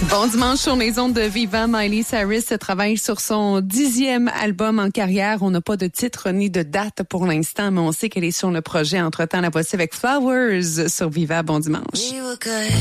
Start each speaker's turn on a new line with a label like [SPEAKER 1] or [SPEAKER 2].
[SPEAKER 1] Bon dimanche sur les ondes de Viva. Miley Cyrus travaille sur son 10e album en carrière. On n'a pas de titre ni de date pour l'instant, mais on sait qu'elle est sur le projet. Entre-temps, la voici avec Flowers sur Viva. Bon dimanche.